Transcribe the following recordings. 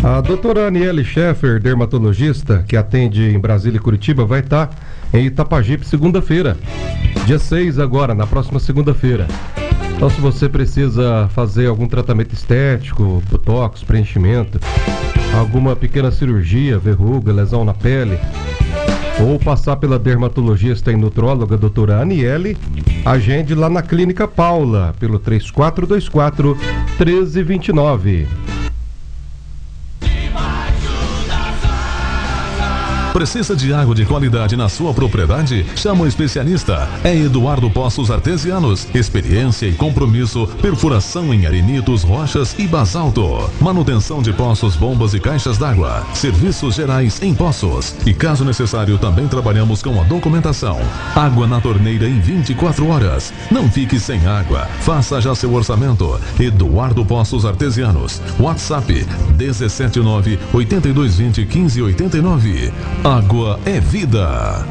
A doutora Aniele Scheffer, dermatologista, que atende em Brasília e Curitiba, vai estar em Itapajipe segunda-feira, dia 6 agora, na próxima segunda-feira. Então, se você precisa fazer algum tratamento estético, botox, preenchimento, alguma pequena cirurgia, verruga, lesão na pele, ou passar pela dermatologista e nutróloga doutora Aniele, agende lá na Clínica Paula, pelo 3424-1329. Precisa de água de qualidade na sua propriedade? Chama o especialista. É Eduardo Poços Artesianos. Experiência e compromisso. Perfuração em arenitos, rochas e basalto. Manutenção de poços, bombas e caixas d'água. Serviços gerais em poços. E caso necessário, também trabalhamos com a documentação. Água na torneira em 24 horas. Não fique sem água. Faça já seu orçamento. Eduardo Poços Artesianos. WhatsApp 17982201589. Água é vida.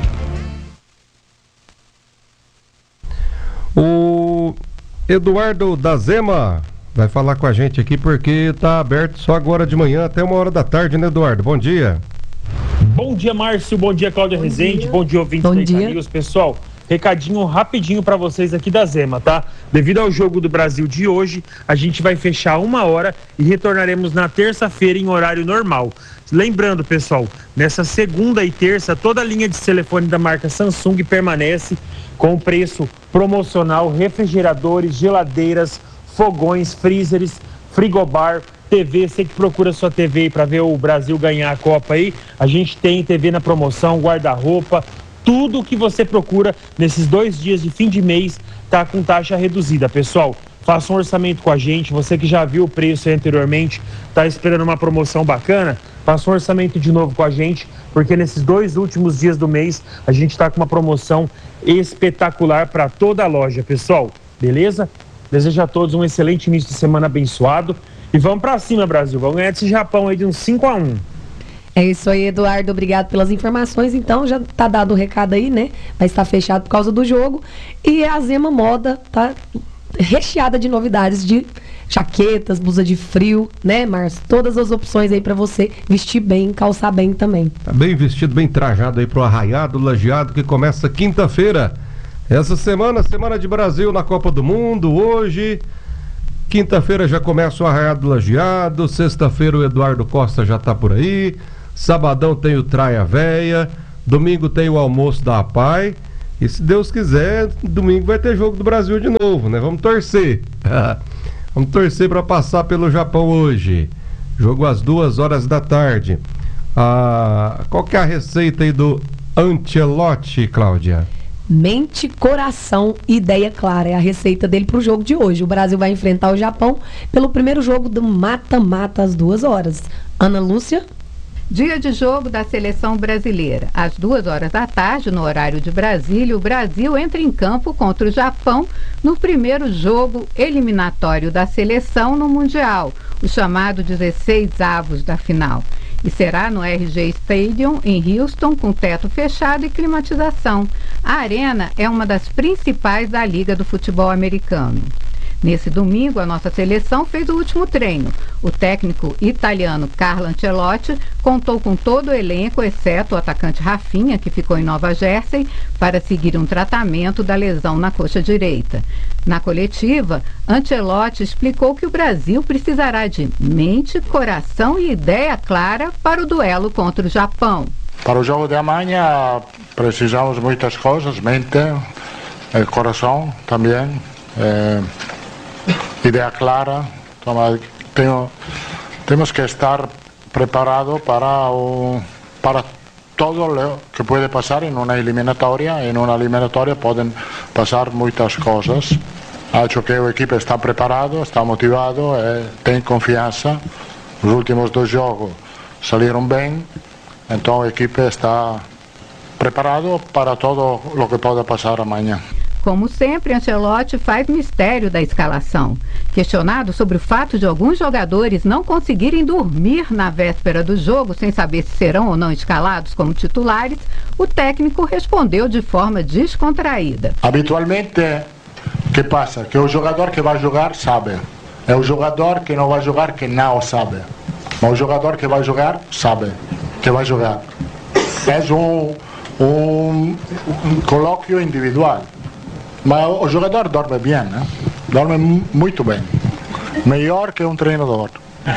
O Eduardo da Zema vai falar com a gente aqui porque está aberto só agora de manhã até 1h da tarde, né, Eduardo? Bom dia. Bom dia, Márcio. Bom dia, Cláudia Rezende. Bom dia, ouvintes da Itanews. Pessoal, recadinho rapidinho para vocês aqui da Zema, tá? Devido ao jogo do Brasil de hoje, a gente vai fechar 1h e retornaremos na terça-feira em horário normal. Lembrando, pessoal, nessa segunda e terça, toda a linha de telefone da marca Samsung permanece com preço promocional, refrigeradores, geladeiras, fogões, freezers, frigobar, TV. Você que procura sua TV aí para ver o Brasil ganhar a Copa aí, a gente tem TV na promoção, guarda-roupa, tudo o que você procura nesses 2 dias de fim de mês tá com taxa reduzida, pessoal. Faça um orçamento com a gente, você que já viu o preço aí anteriormente, tá esperando uma promoção bacana, faça um orçamento de novo com a gente, porque nesses 2 últimos dias do mês a gente está com uma promoção espetacular para toda a loja, pessoal. Beleza? Desejo a todos um excelente início de semana abençoado e vamos para cima, Brasil. Vamos ganhar desse Japão aí de uns 5-1. É isso aí, Eduardo. Obrigado pelas informações. Então, já tá dado o recado aí, né? Vai estar fechado por causa do jogo. E a Zema Moda tá recheada de novidades de jaquetas, blusa de frio, né, Márcio? Todas as opções aí pra você vestir bem, calçar bem também. Tá bem vestido, bem trajado aí pro Arraiado Lajeado, que começa quinta-feira. Essa semana de Brasil na Copa do Mundo. Hoje, quinta-feira já começa o Arraiado Lajeado. Sexta-feira o Eduardo Costa já tá por aí. Sabadão tem o Traia Véia. Domingo tem o almoço da APAI. E se Deus quiser, domingo vai ter jogo do Brasil de novo, né? Vamos torcer. Vamos torcer para passar pelo Japão hoje. Jogo às 2h da tarde. Qual que é a receita aí do Ancelotti, Cláudia? Mente, coração, ideia clara. É a receita dele pro jogo de hoje. O Brasil vai enfrentar o Japão pelo primeiro jogo do mata-mata às 2h. Ana Lúcia? Dia de jogo da seleção brasileira. Às 2h da tarde, no horário de Brasília, o Brasil entra em campo contra o Japão no primeiro jogo eliminatório da seleção no Mundial, o chamado 16avos da final. E será no RG Stadium, em Houston, com teto fechado e climatização. A arena é uma das principais da Liga do Futebol Americano. Nesse domingo, a nossa seleção fez o último treino. O técnico italiano Carlo Ancelotti contou com todo o elenco, exceto o atacante Rafinha, que ficou em Nova Jersey, para seguir um tratamento da lesão na coxa direita. Na coletiva, Ancelotti explicou que o Brasil precisará de mente, coração e ideia clara para o duelo contra o Japão. Para o jogo de amanhã, precisamos de muitas coisas, mente, coração também. Ideia clara, temos que estar preparados para todo o que pode passar em uma eliminatória. Em uma eliminatória podem passar muitas coisas. Acho que a equipe está preparado, está motivado, tem confiança. Os últimos 2 jogos saíram bem, então a equipe está preparada para todo o que pode passar amanhã. Como sempre, Ancelotti faz mistério da escalação. Questionado sobre o fato de alguns jogadores não conseguirem dormir na véspera do jogo sem saber se serão ou não escalados como titulares, o técnico respondeu de forma descontraída. Habitualmente, o que passa? Que o jogador que vai jogar sabe. É o jogador que não vai jogar que não sabe. Mas o jogador que vai jogar sabe que vai jogar. É um colóquio individual. Mas o jogador dorme bem, né? Dorme muito bem. Melhor que um treinador.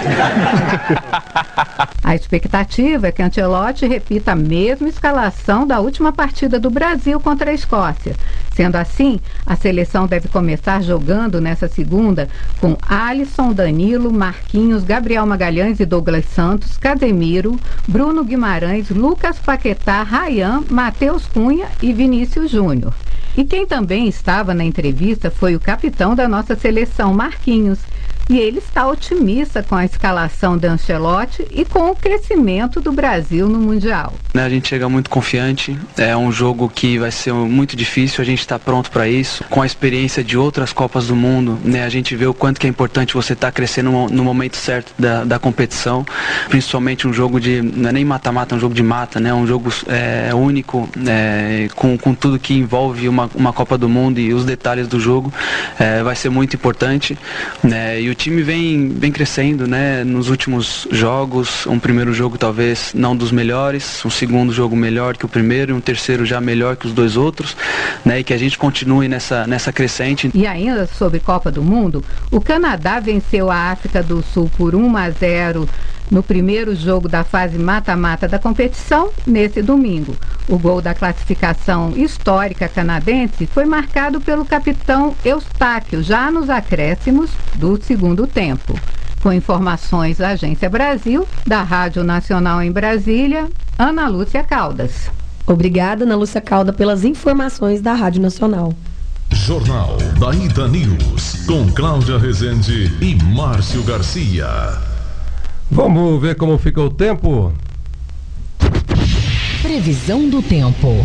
A expectativa é que Ancelotti repita a mesma escalação da última partida do Brasil contra a Escócia. Sendo assim, a seleção deve começar jogando nessa segunda com Alisson, Danilo, Marquinhos, Gabriel Magalhães e Douglas Santos, Casemiro, Bruno Guimarães, Lucas Paquetá, Ryan, Matheus Cunha e Vinícius Júnior. E quem também estava na entrevista foi o capitão da nossa seleção, Marquinhos. E ele está otimista com a escalação de Ancelotti e com o crescimento do Brasil no Mundial. A gente chega muito confiante, é um jogo que vai ser muito difícil, a gente está pronto para isso. Com a experiência de outras Copas do Mundo, né, a gente vê o quanto que é importante você estar crescendo no momento certo da competição, principalmente um jogo de, não é nem mata-mata, é um jogo de mata, né, um jogo único, com tudo que envolve uma Copa do Mundo e os detalhes do jogo, vai ser muito importante, né, e o time vem crescendo, né, nos últimos jogos. Um primeiro jogo talvez não dos melhores, um segundo jogo melhor que o primeiro e um terceiro já melhor que os dois outros, né, e que a gente continue nessa crescente. E ainda sobre Copa do Mundo, o Canadá venceu a África do Sul por 1-0 no primeiro jogo da fase mata-mata da competição, nesse domingo. O gol da classificação histórica canadense foi marcado pelo capitão Eustáquio, já nos acréscimos do segundo tempo. Com informações da Agência Brasil, da Rádio Nacional em Brasília, Ana Lúcia Caldas. Obrigada, Ana Lúcia Caldas, pelas informações da Rádio Nacional. Jornal da Ita News, com Cláudia Rezende e Márcio Garcia. Vamos ver como fica o tempo? Previsão do tempo.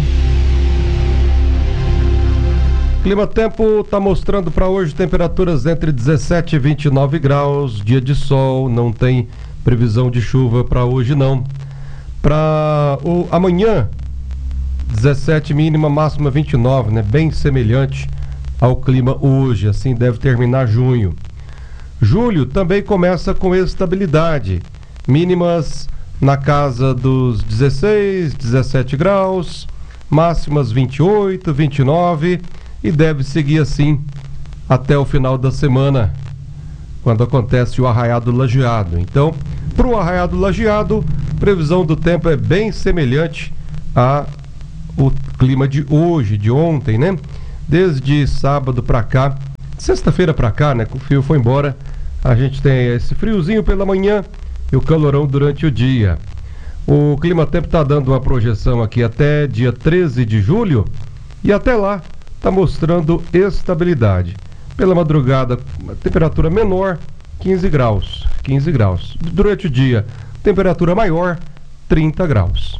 Clima-tempo está mostrando para hoje temperaturas entre 17 e 29 graus, dia de sol, não tem previsão de chuva para hoje não. Para amanhã, 17 mínima, máxima 29, né? Bem semelhante ao clima hoje, assim deve terminar junho. Julho também começa com estabilidade, mínimas na casa dos 16, 17 graus, máximas 28, 29 e deve seguir assim até o final da semana, quando acontece o Arraiado Lajeado. Então, para o Arraiado Lajeado, previsão do tempo é bem semelhante ao clima de hoje, de ontem, né? Desde sábado para cá, sexta-feira para cá, né? Que o frio foi embora, a gente tem esse friozinho pela manhã e o calorão durante o dia. O Clima-Tempo está dando uma projeção aqui até dia 13 de julho e até lá está mostrando estabilidade. Pela madrugada, uma temperatura menor, 15 graus. Durante o dia, temperatura maior, 30 graus.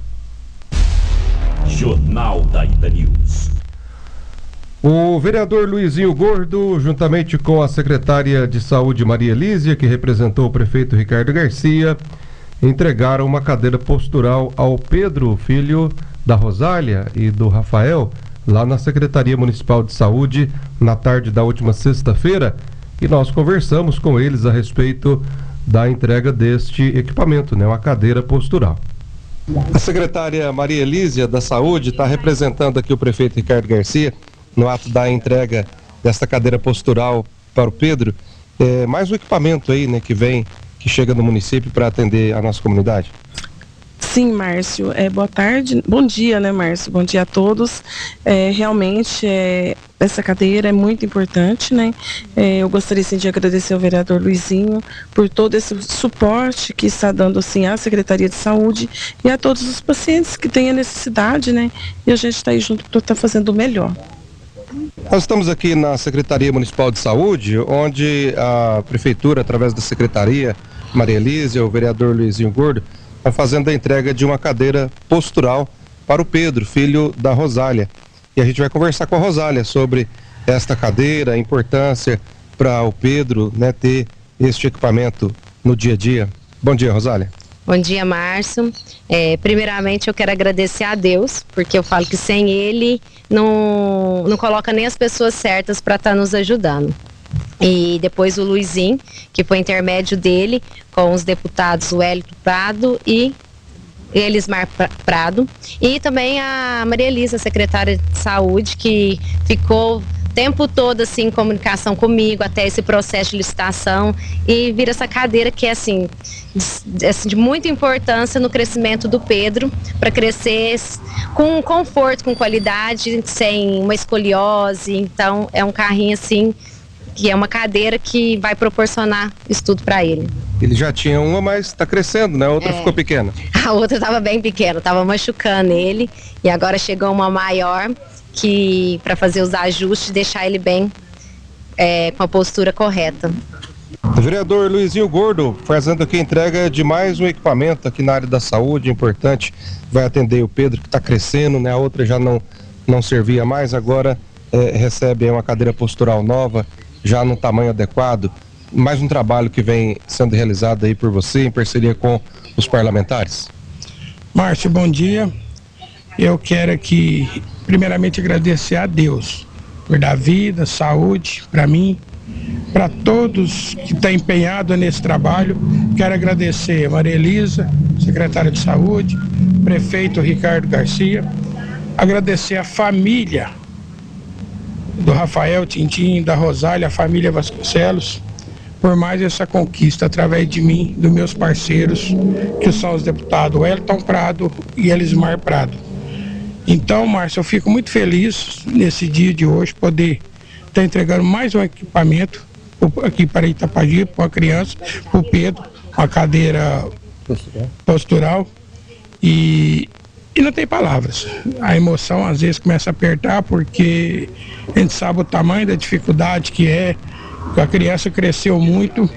Jornal da Ita News. O vereador Luizinho Gordo, juntamente com a secretária de Saúde Maria Elísia, que representou o prefeito Ricardo Garcia, entregaram uma cadeira postural ao Pedro, filho da Rosália e do Rafael, lá na Secretaria Municipal de Saúde, na tarde da última sexta-feira, e nós conversamos com eles a respeito da entrega deste equipamento, né, uma cadeira postural. A secretária Maria Elísia da Saúde está representando aqui o prefeito Ricardo Garcia no ato da entrega desta cadeira postural para o Pedro. Mais um equipamento aí, né, que chega no município para atender a nossa comunidade. Sim, Márcio, boa tarde, bom dia, né, Márcio, bom dia a todos. Realmente, essa cadeira é muito importante, né, eu gostaria, sim, de agradecer ao vereador Luizinho por todo esse suporte que está dando, assim, à Secretaria de Saúde e a todos os pacientes que têm a necessidade, né, e a gente está aí junto para estar fazendo o melhor. Nós estamos aqui na Secretaria Municipal de Saúde, onde a Prefeitura, através da Secretaria, Maria Elísia, o vereador Luizinho Gordo, está fazendo a entrega de uma cadeira postural para o Pedro, filho da Rosália. E a gente vai conversar com a Rosália sobre esta cadeira, a importância para o Pedro, né, ter este equipamento no dia a dia. Bom dia, Rosália. Bom dia, Márcio. Primeiramente, eu quero agradecer a Deus, porque eu falo que sem Ele não coloca nem as pessoas certas para estar nos ajudando. E depois o Luizinho, que foi intermédio dele com os deputados Wellington Prado e Elismar Prado. E também a Maria Elisa, secretária de Saúde, que ficou o tempo todo assim, em comunicação comigo até esse processo de licitação, e vira essa cadeira que é assim de muita importância no crescimento do Pedro, para crescer com conforto, com qualidade, sem uma escoliose. Então é um carrinho assim, que é uma cadeira que vai proporcionar estudo para ele. Ele já tinha uma, mas está crescendo, né? A outra ficou pequena. A outra estava bem pequena, estava machucando ele, e agora chegou uma maior, que para fazer os ajustes, deixar ele bem com a postura correta. O vereador Luizinho Gordo fazendo aqui a entrega de mais um equipamento aqui na área da saúde, importante, vai atender o Pedro, que está crescendo, né? A outra já não servia mais, agora recebe uma cadeira postural nova, já no tamanho adequado. Mais um trabalho que vem sendo realizado aí por você, em parceria com os parlamentares. Márcio, bom dia. Eu quero aqui, primeiramente, agradecer a Deus por dar vida, saúde para mim, para todos que estão empenhados nesse trabalho. Quero agradecer a Maria Elisa, secretária de Saúde, prefeito Ricardo Garcia, agradecer a família do Rafael Tintim, da Rosália, a família Vasconcelos, por mais essa conquista através de mim, dos meus parceiros, que são os deputados Wellington Prado e Elismar Prado. Então, Márcio, eu fico muito feliz nesse dia de hoje poder estar entregando mais um equipamento aqui para Itapajipe, para uma criança, para o Pedro, uma cadeira postural. E não tem palavras. A emoção às vezes começa a apertar, porque a gente sabe o tamanho da dificuldade que é. A criança cresceu muito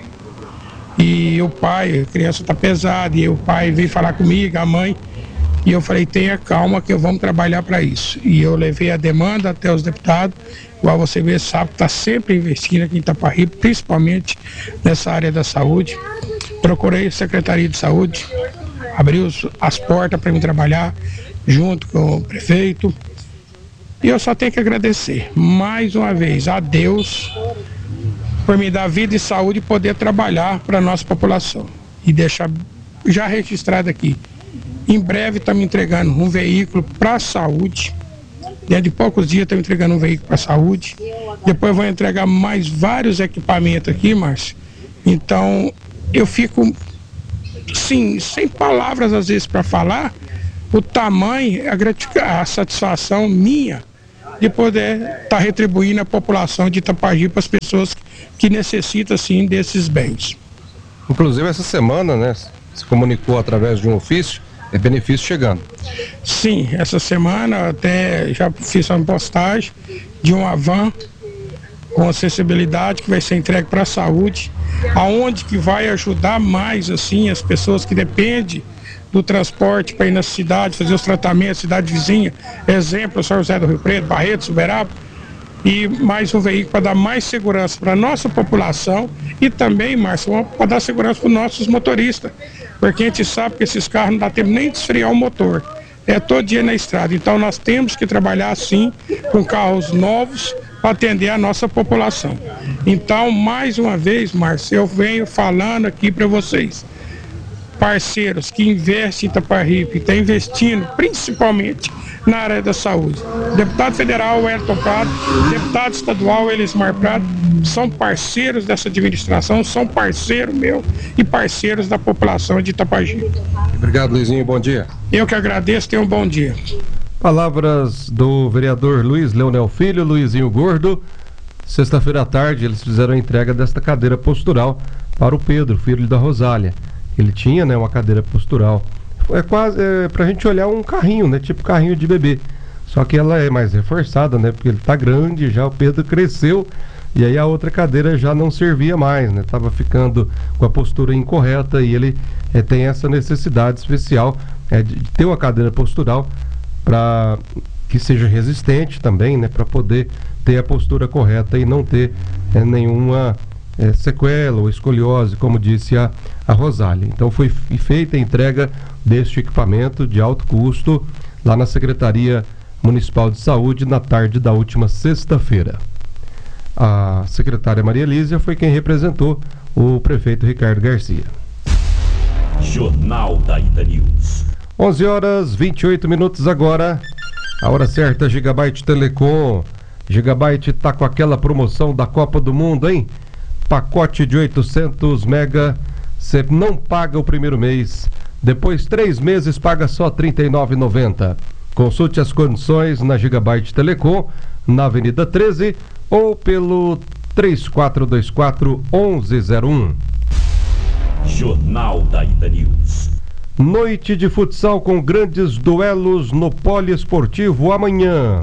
e o pai, a criança está pesada, e o pai veio falar comigo, a mãe, e eu falei, tenha calma que vamos trabalhar para isso. E eu levei a demanda até os deputados, igual você vê, sabe, está sempre investindo aqui em Itapajipe, principalmente nessa área da saúde. Procurei a Secretaria de Saúde, abriu as portas para mim trabalhar junto com o prefeito. E eu só tenho que agradecer mais uma vez a Deus por me dar vida e saúde e poder trabalhar para a nossa população. E deixar já registrado aqui. Em breve estamos entregando um veículo para a saúde. Dentro de poucos dias estamos entregando um veículo para a saúde. Depois vou entregar mais vários equipamentos aqui, Márcio. Então, eu fico, sim, sem palavras às vezes para falar o tamanho, a satisfação minha de poder estar retribuindo a população de Itapajipe, as pessoas que necessitam, assim, desses bens. Inclusive, essa semana, né, se comunicou através de um ofício, benefício chegando. Sim, essa semana até já fiz uma postagem de uma van com acessibilidade que vai ser entregue para a saúde, aonde que vai ajudar mais, assim, as pessoas que dependem do transporte para ir na cidade, fazer os tratamentos, cidade vizinha, exemplo, São José do Rio Preto, Barretos, Uberaba, e mais um veículo para dar mais segurança para a nossa população e também, Márcio, para dar segurança para os nossos motoristas, porque a gente sabe que esses carros não dá tempo nem de esfriar o motor, é todo dia na estrada, então nós temos que trabalhar assim, com carros novos, para atender a nossa população. Então, mais uma vez, Márcio, eu venho falando aqui para vocês, parceiros que investem em Itapajipe, estão investindo principalmente na área da saúde. Deputado federal Wellington Prado, deputado estadual Elismar Prado, são parceiros dessa administração, são parceiros meu e parceiros da população de Itapajipe. Obrigado, Luizinho, bom dia. Eu que agradeço, tenha um bom dia. Palavras do vereador Luiz Leonel Filho, Luizinho Gordo. Sexta-feira à tarde eles fizeram a entrega desta cadeira postural para o Pedro, filho da Rosália. Ele tinha, né, uma cadeira postural. É quase pra gente olhar um carrinho, né? Tipo carrinho de bebê. Só que ela é mais reforçada, né? Porque ele tá grande, já o Pedro cresceu. E aí a outra cadeira já não servia mais, né? Tava ficando com a postura incorreta e ele tem essa necessidade especial de ter uma cadeira postural para que seja resistente também, né? Para poder ter a postura correta e não ter nenhuma sequela ou escoliose, como disse a Rosália. Então foi feita a entrega deste equipamento de alto custo lá na Secretaria Municipal de Saúde na tarde da última sexta-feira. A secretária Maria Elísia foi quem representou o prefeito Ricardo Garcia. Jornal da Ita News. 11h28 agora. A hora certa, Gigabyte Telecom. Gigabyte tá com aquela promoção da Copa do Mundo, hein? Pacote de 800 mega, você não paga o primeiro mês. Depois 3 meses paga só R$ 39,90. Consulte as condições na Gigabyte Telecom, na Avenida 13 ou pelo 3424-1101. Jornal da Ita News. Noite de futsal com grandes duelos no poliesportivo amanhã.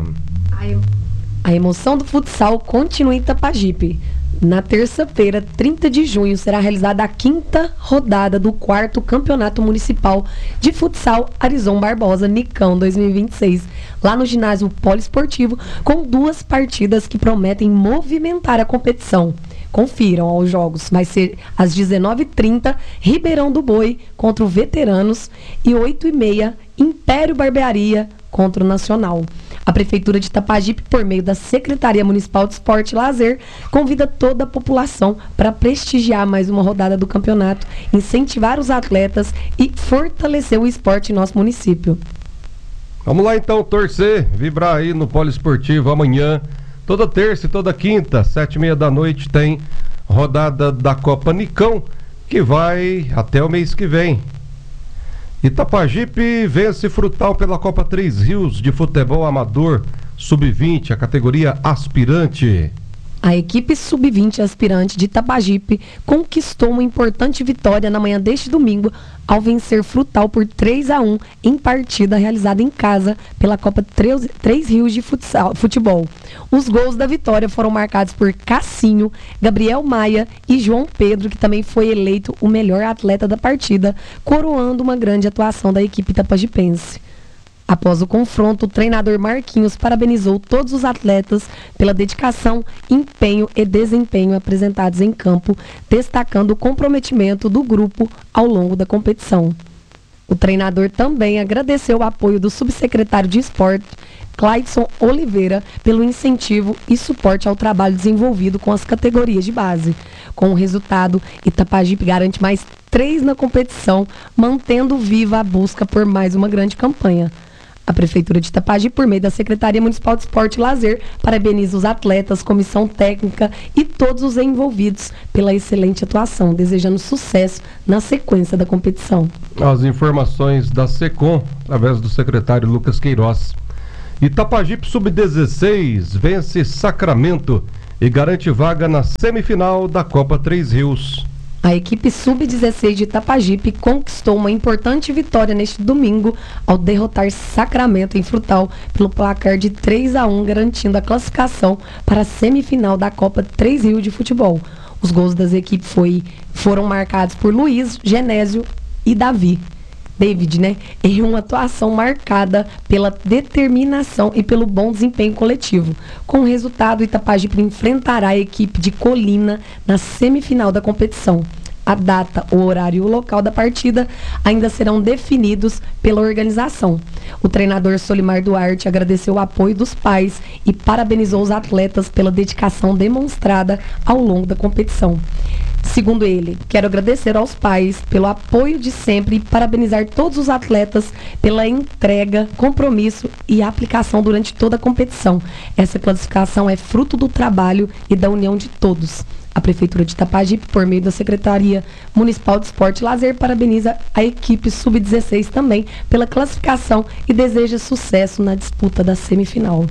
A emoção do futsal continua em Itapajipe. Na terça-feira, 30 de junho, será realizada a 5ª rodada do 4º Campeonato Municipal de Futsal Arizon Barbosa Nicão 2026, lá no ginásio poliesportivo, com 2 partidas que prometem movimentar a competição. Confiram os jogos. Vai ser às 19h30, Ribeirão do Boi contra o Veteranos e 8h30, Império Barbearia contra o Nacional. A Prefeitura de Itapajipe, por meio da Secretaria Municipal de Esporte e Lazer, convida toda a população para prestigiar mais uma rodada do campeonato, incentivar os atletas e fortalecer o esporte em nosso município. Vamos lá então, torcer, vibrar aí no poliesportivo amanhã. Toda terça e toda quinta, 7h30 da noite, tem rodada da Copa Nicão, que vai até o mês que vem. Itapajipe vence Frutal pela Copa Três Rios de Futebol Amador Sub-20, a categoria aspirante. A equipe Sub-20 aspirante de Itapajipe conquistou uma importante vitória na manhã deste domingo ao vencer Frutal por 3-1 em partida realizada em casa pela Copa Três Rios de Futebol. Os gols da vitória foram marcados por Cassinho, Gabriel Maia e João Pedro, que também foi eleito o melhor atleta da partida, coroando uma grande atuação da equipe itapajipense. Após o confronto, o treinador Marquinhos parabenizou todos os atletas pela dedicação, empenho e desempenho apresentados em campo, destacando o comprometimento do grupo ao longo da competição. O treinador também agradeceu o apoio do subsecretário de Esporte, Clayton Oliveira, pelo incentivo e suporte ao trabalho desenvolvido com as categorias de base. Com o resultado, Itapajipe garante mais 3 na competição, mantendo viva a busca por mais uma grande campanha. A Prefeitura de Itapajipe, por meio da Secretaria Municipal de Esporte e Lazer, parabeniza os atletas, comissão técnica e todos os envolvidos pela excelente atuação, desejando sucesso na sequência da competição. As informações da SECOM, através do secretário Lucas Queiroz. Itapajipe Sub-16 vence Sacramento e garante vaga na semifinal da Copa Três Rios. A equipe Sub-16 de Itapajipe conquistou uma importante vitória neste domingo ao derrotar Sacramento em Frutal pelo placar de 3-1, garantindo a classificação para a semifinal da Copa Três Rios de Futebol. Os gols das equipes foram marcados por Luiz, Genésio e David, em uma atuação marcada pela determinação e pelo bom desempenho coletivo. Com o resultado, Itapajipe enfrentará a equipe de Colina na semifinal da competição. A data, o horário e o local da partida ainda serão definidos pela organização. O treinador Solimar Duarte agradeceu o apoio dos pais e parabenizou os atletas pela dedicação demonstrada ao longo da competição. Segundo ele, quero agradecer aos pais pelo apoio de sempre e parabenizar todos os atletas pela entrega, compromisso e aplicação durante toda a competição. Essa classificação é fruto do trabalho e da união de todos. A Prefeitura de Itapajipe, por meio da Secretaria Municipal de Esporte e Lazer, parabeniza a equipe Sub-16 também pela classificação e deseja sucesso na disputa da semifinal.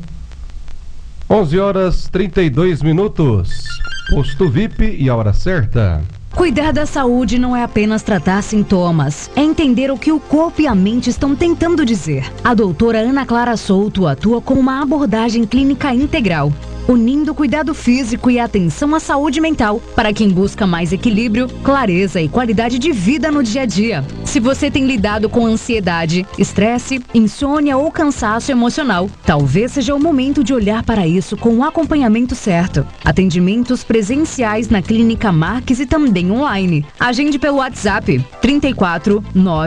11h32. Posto VIP e a hora certa. Cuidar da saúde não é apenas tratar sintomas, é entender o que o corpo e a mente estão tentando dizer. A doutora Ana Clara Souto atua com uma abordagem clínica integral, unindo cuidado físico e atenção à saúde mental para quem busca mais equilíbrio, clareza e qualidade de vida no dia a dia. Se você tem lidado com ansiedade, estresse, insônia ou cansaço emocional, talvez seja o momento de olhar para isso com o acompanhamento certo. Atendimentos presenciais na Clínica Marques e também online. Agende pelo WhatsApp 34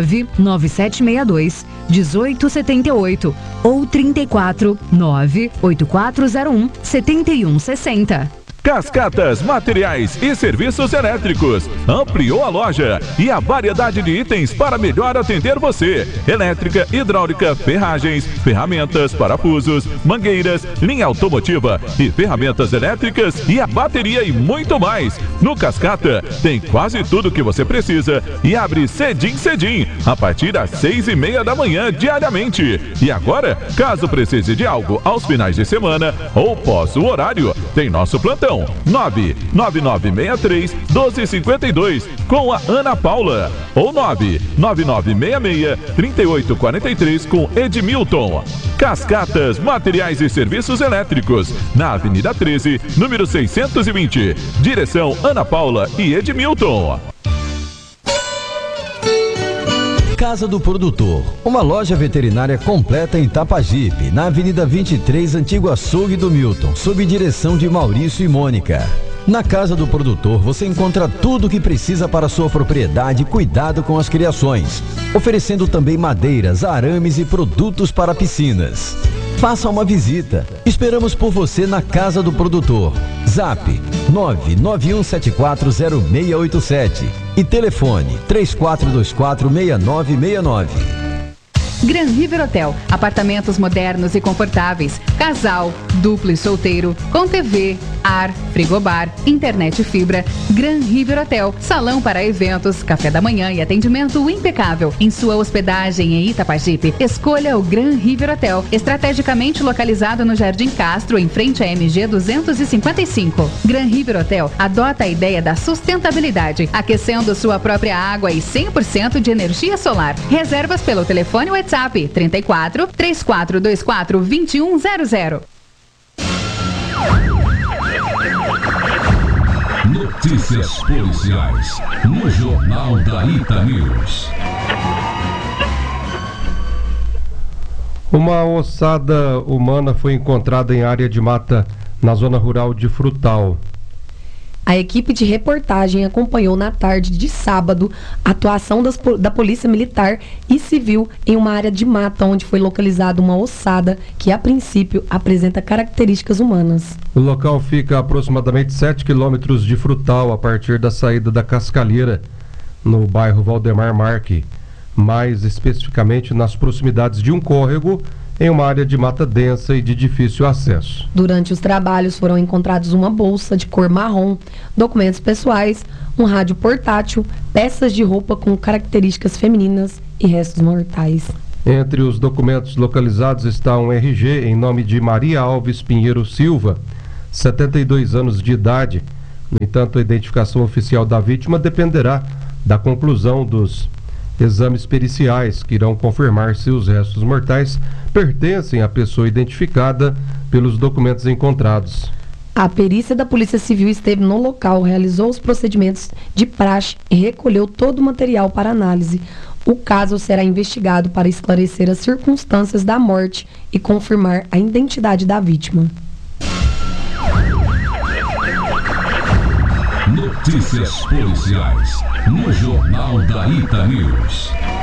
99762 1878 ou 34 98401 7160. Cascatas Materiais e Serviços Elétricos ampliou a loja e a variedade de itens para melhor atender você. Elétrica, hidráulica, ferragens, ferramentas, parafusos, mangueiras, linha automotiva e ferramentas elétricas e a bateria e muito mais. No Cascata tem quase tudo que você precisa e abre cedinho a partir das 6:30 da manhã diariamente. E agora, caso precise de algo aos finais de semana ou pós o horário, tem nosso plantão 99963-1252 com a Ana Paula ou 99966-3843 com Edmilton. Cascatas Materiais e Serviços Elétricos, na Avenida 13, número 620. Direção Ana Paula e Edmilton. Casa do Produtor, uma loja veterinária completa em Tapajipe, na Avenida 23, Antigo Açougue do Milton, sob direção de Maurício e Mônica. Na Casa do Produtor você encontra tudo o que precisa para sua propriedade e cuidado com as criações, oferecendo também madeiras, arames e produtos para piscinas. Faça uma visita. Esperamos por você na Casa do Produtor. Zap 991740687 e telefone 34246969. Gran River Hotel, apartamentos modernos e confortáveis, casal, duplo e solteiro, com TV, ar, frigobar, internet e fibra. Gran River Hotel, salão para eventos, café da manhã e atendimento impecável. Em sua hospedagem em Itapajipe, escolha o Gran River Hotel, estrategicamente localizado no Jardim Castro, em frente à MG 255. Gran River Hotel adota a ideia da sustentabilidade, aquecendo sua própria água e 100% de energia solar. Reservas pelo telefone WhatsApp 34 3424 2100. Notícias policiais no Jornal da Ita News. Uma ossada humana foi encontrada em área de mata na zona rural de Frutal. A equipe de reportagem acompanhou na tarde de sábado a atuação da Polícia Militar e Civil em uma área de mata onde foi localizada uma ossada que, a princípio, apresenta características humanas. O local fica a aproximadamente 7 quilômetros de Frutal, a partir da saída da Cascalheira, no bairro Valdemar Marque, mais especificamente nas proximidades de um córrego, em uma área de mata densa e de difícil acesso. Durante os trabalhos foram encontrados uma bolsa de cor marrom, documentos pessoais, um rádio portátil, peças de roupa com características femininas e restos mortais. Entre os documentos localizados está um RG em nome de Maria Alves Pinheiro Silva, 72 anos de idade. No entanto, a identificação oficial da vítima dependerá da conclusão dos exames periciais, que irão confirmar se os restos mortais pertencem à pessoa identificada pelos documentos encontrados. A perícia da Polícia Civil esteve no local, realizou os procedimentos de praxe e recolheu todo o material para análise. O caso será investigado para esclarecer as circunstâncias da morte e confirmar a identidade da vítima. Notícias policiais no Jornal da Ita News.